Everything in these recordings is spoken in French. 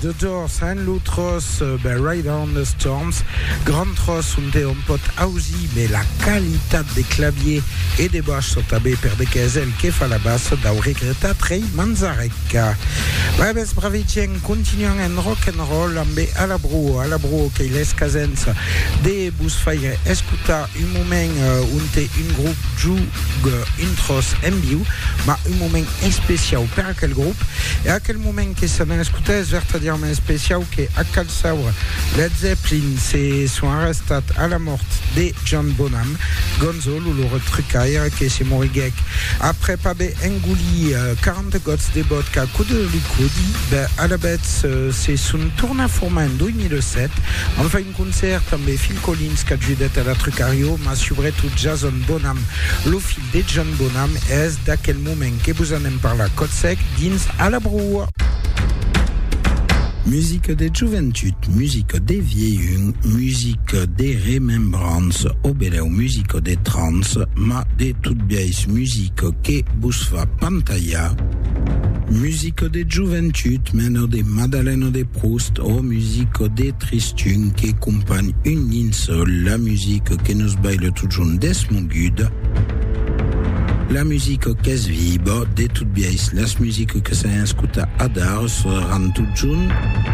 The Doors and l'Outros, Ride on the Storms, Grand Tross und un pot ausi, mais la qualité des claviers et des basses sont abé per de Kezel qui fa la basse d'au regretta Trey Manzarek. Babes Bravicien continuant en rock and roll ambe à la bro che les casens de busfaire escuta un moment unte un groupe jug un tros enviu, ma un moment spécial per quel groupe et à quel moment que ça n'a escuté vertadièrement spécial que à Calsaur Led Zeppelin se sont arrestés à la mort de John Bonham Gonzo le retrucaire que c'est Morigek après pas engouli 40 gots de vodka coup de liquide à la bête c'est son tournée formé en 2007 enfin un concert també Phil Collins qui a joué à la trucario mais surtout Jason Bonham le fil de John Bonham est d'à quel moment que vous en aimez par la côte sec dins à la broue. Musique des juventudes, musique des vieilluns, musique des remembrances, obéléo musique des trans, ma de toutes vieilles musique que busfa pantalla. Musique des juventudes, meno de Madeleine de Proust, o musique des tristun qui accompagne une ligne seule, la musique que nous baille toujours desmongud. La musique qu'est vibre, de toutes vieilles, la musique que ça escuta adar, se rend tout jeune.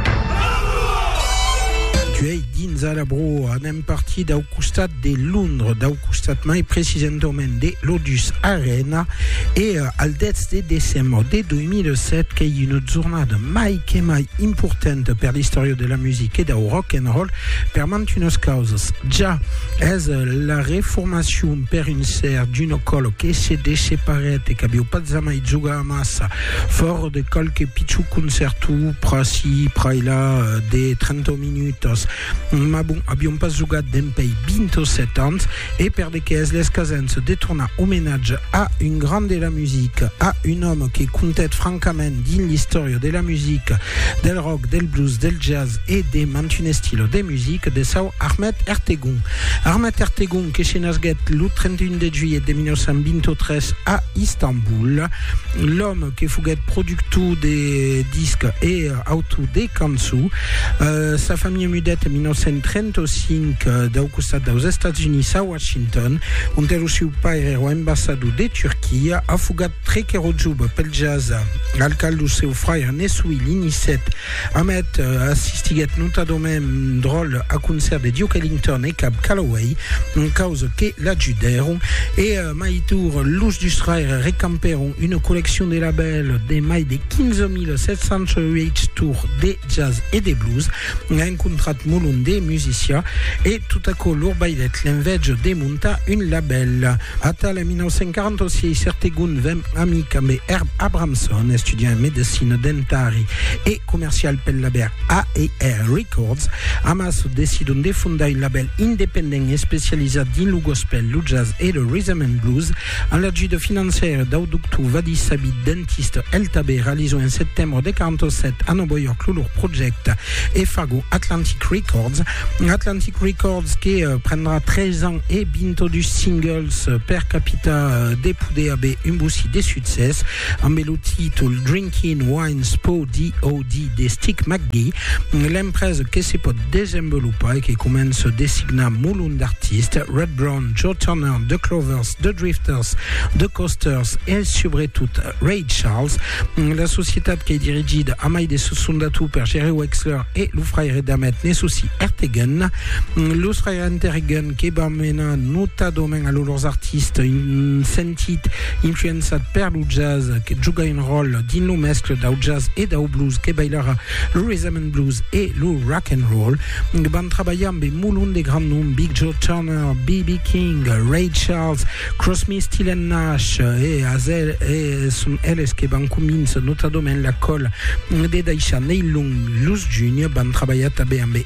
Dins à la bro, anem parti d'au costat de Londres, d'au costat mai precisament de l'Odus Arena et al 10 de décembre de 2007 che è una giornata mai importante per l'histoire de la musique et d'au rock and roll per mantunes causes. Già es la reformation per un ser d'un colo che si è separat e che abbiamo pas mai giocato a massa fort de qualche picciu concerto prasi praila de 30 minutos. Ma bon, abbiamo pas giocat d'empei 27 ans et per de que les casens détourna hommage à une grande de la musique, à un homme qui comptait francament dans l'histoire de la musique, del rock, del blues, del jazz et des mantunes styles de musique de Sao Ahmet Ertegun. Ahmet Ertegun qui s'est nasguet le 31 de juillet de 1923 à Istanbul, l'homme qui fut producteur des disques et auto des cançons, sa famille mudette 1935 d'au costat dels Estats Units a Washington, on el seu pare era ambassador de Turquia, a fugat trecero jove pel jazz al cal do seu frère Nesui l'Inicet, Ahmet assistiguet notadament drôle a concert de Duke Ellington et Cab Calloway, en cause que l'adjuderon, et maïtour l'us du frère recamperon une collection de labels de mai de 15 708 tours de jazz et de blues, a incontrat molun des musiciens et tout à coup l'urbailet l'envege de monta un label. A tal 1946 Ertegun vem amic amb Herb Abramson, étudiant en médecine dentari et commercial pel label AER Records, amas decidon de fondar un label indépendant spécialisé dans le gospel, le jazz et le rhythm and blues. En l'aide financière d'au docteur Vadis Sabit, dentiste LTB, réalisé en septembre de 47 à New York le project et Fago Atlantic Records qui prendra 13 ans et bientôt du singles per capita depude AB un boussi de succès amb le titre Drinking Wine Spo D.O.D. de Stick McGee, l'empresa que se pot desenvolupar et qui commence a designar molun d'artistes, Red Brown, Joe Turner, The Clovers, The Drifters, The Coasters et surtout Ray Charles. La société qui est dirigée a mai de sosundatu per Jerry Wexler et le frère d'Ahmet Nessoussi Ertegun. Los frères Ertegun qui va mener notamment à leurs artistes un sentit influençat per le jazz qui joue un rôle dans le mescle d'au jazz et d'au blues qui bailera le rhythm and blues et le rock and roll. Van travailler amb molun de grands noms, Big Joe Turner, B.B. King, Ray Charles, Crosby, Stills and Nash et Azel et son LS qui van començar notamment la colle de Daisha Neil Young, Luz Junior, van travailler també amb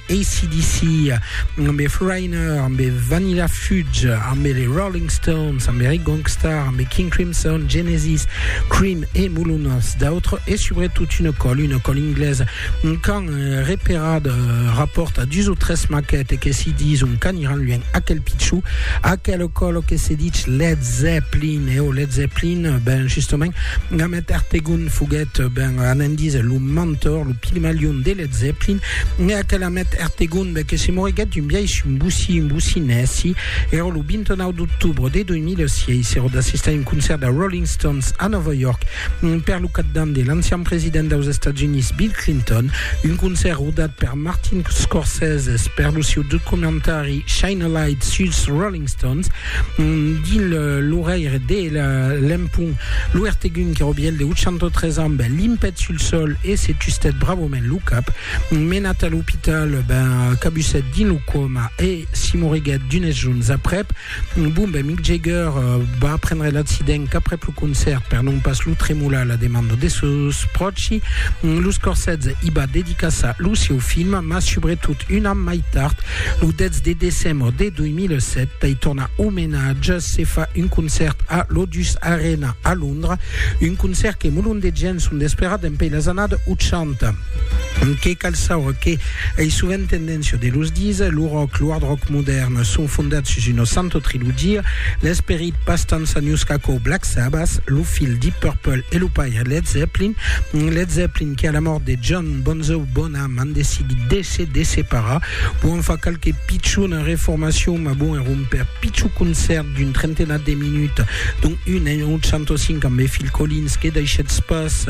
AC/DC, amb Foreigner, amb Vanilla Fudge, amb les Rolling Stones, amb Eric Gongstar, amb King Crimson, Genesis, Cream et Moulounos d'autres, et surtout une colle anglaise. Quand Repérade rapporte à 12 ou 13 maquettes et que s'y disent un can iran lui à quel pitchou, à quel colle que s'est dit Led Zeppelin, et au Led Zeppelin, ben justement, Gamet Artegun Fouguet, ben Anandise, le mentor, le Pilmalion de Led Zeppelin, et à quel Amet Artegun, ben que c'est Morigat d'une vieille un boussi Nessi, et le 29 d'octobre de 2006, c'est d'assister à un concert de Rolling Stones à New York, per le cadran de l'ancien président des États-Unis, Bill Clinton, un concert rodat per Martin Scorsese, per le suo documentari Shine a Light sur Rolling Stones, dit l'oreille de l'empun, l'ouertegun qui rebiel de 813 ans, ben, l'impet sur le sol, et c'est justet bravo men l'ucap, menat à l'hôpital, ben, cabuset din l'ucoma, et Simon Reguet d'une jones après, boum, ben, Mick Jagger, va apprendre l'accident qu'après le concert, per non pas l'outremoula la demande de sus proci, lo Scorsese iba dédicaça Lucio film, ma subretut une âme mai tard, lo dets de décembre de 2007, il torna homenage, se fa un concert à l'Odus Arena à Londres, un concert que molon de gens sont desperats d'un pays les années 80, que calçaur que est souvent tendance de los disent, le rock, le hard rock moderne sont fondés sur une sainte trilogie, l'esprit Pastanza Newscaco Black Sabbath, le fil Deep Purple et le pire Led Zeppelin qui à la mort de John Bonham a décidé de se séparer pour en faire quelques pitchou une réformation mais bon romper pitchou concert d'une trentaine de minutes dont une et 105 avec Phil Collins qui deixait espace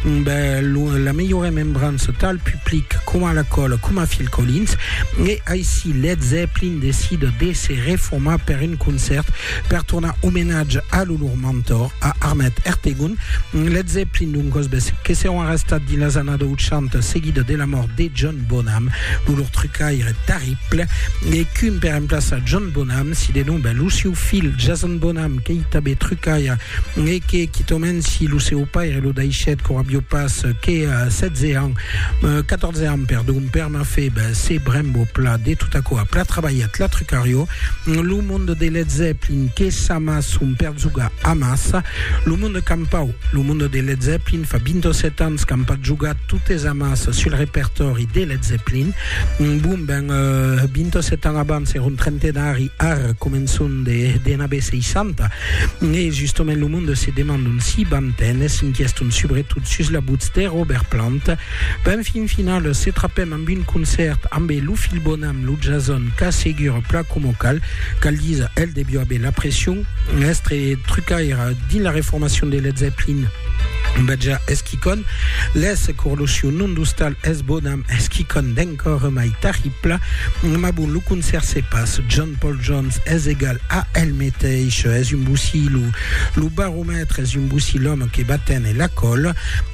la meilleure remembrance tal public comme à la colle comme à Phil Collins et ici Led Zeppelin décide de se réformer per un concert per tourner hommage à leur mentor à Ahmet Ertegun. Led Zeppelin donc que c'est un restat di la zanada 80 seguido de la mort de John Bonham leur trucaire terrible et qu'une per remplace à John Bonham si des noms Lucio Phil Jason Bonham qui tabe trucaire et qui tomen si Lucio Paire et lo daichet corabio pass qui 7 ans 14 ans perdon per m'a fait c'est brembo plat de tout à coup à plat travailler la trucario le monde de Led Zeppelin que samas un perzuga amassa le monde campao le monde de Led Zeppelin fa 27 ans campa giugat toutes les amas sur le répertoire de Led Zeppelin boom 27 ans avant c'est un trentaine d'anni ar començon de nave 600 et justement le monde se demande si banten s'inquiète surtout sur la bout de Robert Plant fin final se trappem amb un concert amb lo Phil Bonham lo Jason ca segur pla como cal dise elle debió haver la pression estre trucaire din la reformation de Led Zeppelin Badja Eskikon, les corlocio non dostal es Bonham Eskikon d'encore mai terrible, mabun le concert se passe, John Paul Jones est égal à el meteix, es un boussi le baromètre es un boussi l'homme qui batten et la colle,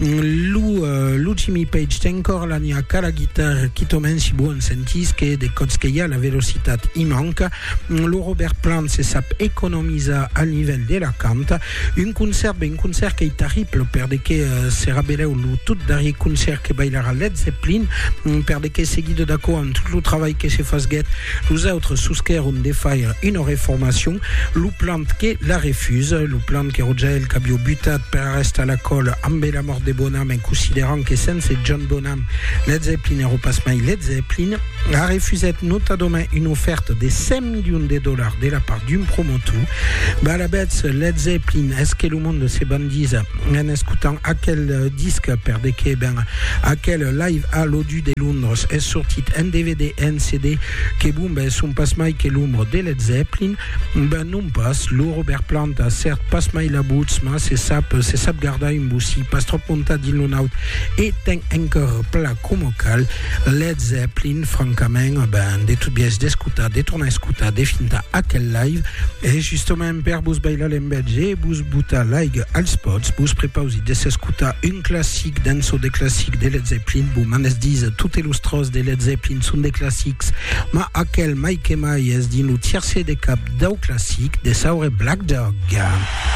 le Jimmy Page d'encore la nia qu'à la guitare qui tomen si bon sentis que de codes que y a la vélocité il manque, le Robert Plant se sap économisa à niveau de la cante, un concert qui est terrible per de que se rabeleu tout darrier concert que bailara Led Zeppelin per de que seguido d'accord en tout le travail que se fasse guet les autres sousquer un défaire une réformation le Plant que la refuse le Plant que Roger cabio butat per reste à la colle amb la mort de Bonham en considérant que sense John Bonham Led Zeppelin et repassement Led Zeppelin a refusé notamment une offerte de 5 millions de dollars de la part d'une promoteur la bête Led Zeppelin est-ce que le monde de ces bandits en écoutant à quel disque per de que à quel live à l'Odu de Londres est sorti un DVD un CD que boum son passe mai que l'ombre de Led Zeppelin non passe le Robert Plant a certes passe mai la boots mais c'est sap garda un boussi pas trop ponta di l'onaut et ten encore plat comme cal Led Zeppelin francament de tout bien d'escuta de tourner escuta de finta à quel live et justement per bus baila l'embedge bus buta like al spots bus prepausi de s'escuta un classique d'enso des classiques de Led Zeppelin boum man es disent tout illustros de Led Zeppelin sont des classiques ma à quel mai que mai es dit nous tierce des cap d'au classique de Saure Black Dog.